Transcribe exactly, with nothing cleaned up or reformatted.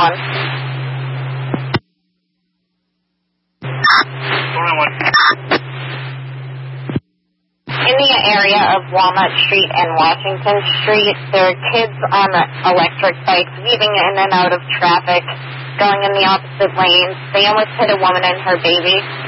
one. In the area of Walnut Street and Washington Street, there are kids on electric bikes weaving in and out of traffic, going in the opposite lanes. They almost hit a woman and her baby.